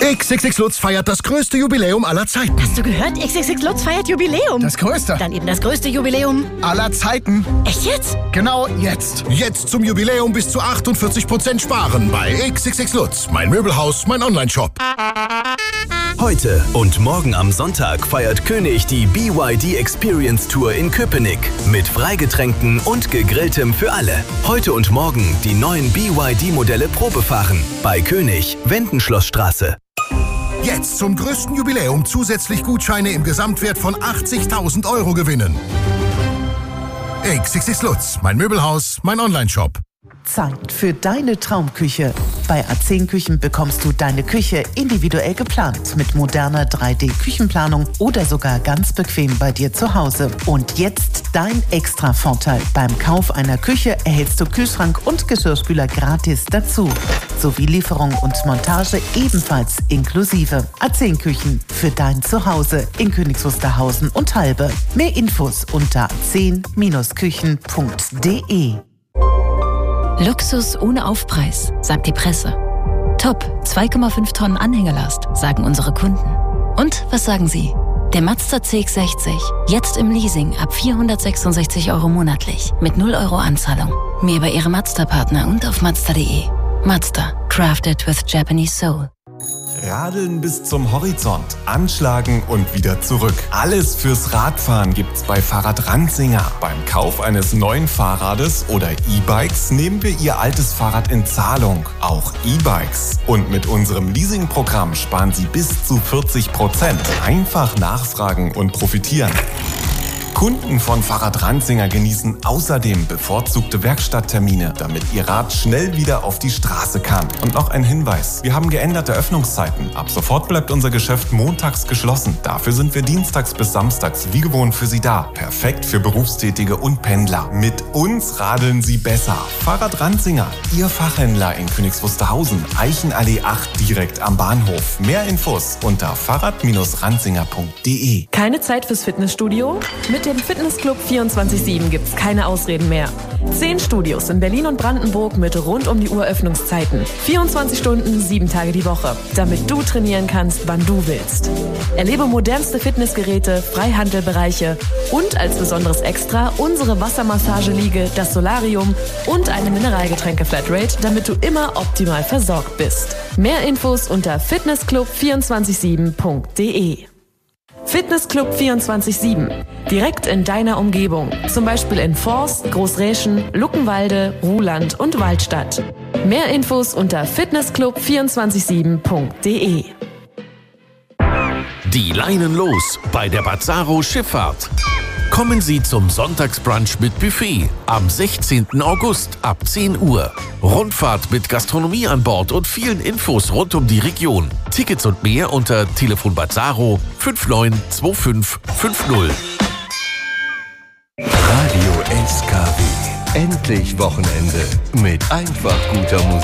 XXX Lutz feiert das größte Jubiläum aller Zeiten. Hast du gehört? XXX Lutz feiert Jubiläum. Das größte? Dann eben das größte Jubiläum aller Zeiten. Echt jetzt? Genau jetzt. Jetzt zum Jubiläum bis zu 48% sparen bei XXX Lutz. Mein Möbelhaus, mein Onlineshop. Heute und morgen am Sonntag feiert König die BYD Experience Tour in Köpenick mit Freigetränken und Gegrilltem für alle. Heute und morgen die neuen BYD-Modelle Probefahren bei König, Wendenschlossstraße. Jetzt zum größten Jubiläum zusätzlich Gutscheine im Gesamtwert von 80.000 € gewinnen. XXX Lutz, mein Möbelhaus, mein Onlineshop. Zeit für deine Traumküche. Bei A10 Küchen bekommst du deine Küche individuell geplant mit moderner 3D-Küchenplanung oder sogar ganz bequem bei dir zu Hause. Und jetzt dein Extra-Vorteil. Beim Kauf einer Küche erhältst du Kühlschrank und Geschirrspüler gratis dazu. Sowie Lieferung und Montage ebenfalls inklusive. A10 Küchen für dein Zuhause in Königs Wusterhausen und Halbe. Mehr Infos unter a10-küchen.de. Luxus ohne Aufpreis, sagt die Presse. Top, 2,5 Tonnen Anhängerlast, sagen unsere Kunden. Und was sagen Sie? Der Mazda CX-60, jetzt im Leasing ab 466 € monatlich, mit 0 € Anzahlung. Mehr bei Ihrem Mazda-Partner und auf Mazda.de. Mazda, crafted with Japanese soul. Radeln bis zum Horizont, anschlagen und wieder zurück. Alles fürs Radfahren gibt's bei Fahrrad Ranzinger. Beim Kauf eines neuen Fahrrades oder E-Bikes nehmen wir Ihr altes Fahrrad in Zahlung. Auch E-Bikes. Und mit unserem Leasingprogramm sparen Sie bis zu 40%. Einfach nachfragen und profitieren. Kunden von Fahrrad Ranzinger genießen außerdem bevorzugte Werkstatttermine, damit ihr Rad schnell wieder auf die Straße kann. Und noch ein Hinweis: Wir haben geänderte Öffnungszeiten. Ab sofort bleibt unser Geschäft montags geschlossen. Dafür sind wir dienstags bis samstags wie gewohnt für Sie da. Perfekt für Berufstätige und Pendler. Mit uns radeln Sie besser. Fahrrad Ranzinger, Ihr Fachhändler in Königs Wusterhausen, Eichenallee 8 direkt am Bahnhof. Mehr Infos unter fahrrad-ranzinger.de. Keine Zeit fürs Fitnessstudio? Mit dem Fitnessclub 24/7 gibt's keine Ausreden mehr. 10 Studios in Berlin und Brandenburg mit rund um die Uhr Öffnungszeiten. 24 Stunden, 7 Tage die Woche. Damit du trainieren kannst, wann du willst. Erlebe modernste Fitnessgeräte, Freihandelbereiche und als besonderes Extra unsere Wassermassageliege, das Solarium und eine Mineralgetränke-Flatrate, damit du immer optimal versorgt bist. Mehr Infos unter fitnessclub247.de. Fitnessclub 24/7. Direkt in deiner Umgebung. Zum Beispiel in Forst, Großräschen, Luckenwalde, Ruhland und Waldstadt. Mehr Infos unter fitnessclub247.de. Die Leinen los bei der Bazzaro Schifffahrt. Kommen Sie zum Sonntagsbrunch mit Buffet am 16. August ab 10 Uhr. Rundfahrt mit Gastronomie an Bord und vielen Infos rund um die Region. Tickets und mehr unter Telefon Bazzaro 592550. Radio SKW. Endlich Wochenende mit einfach guter Musik.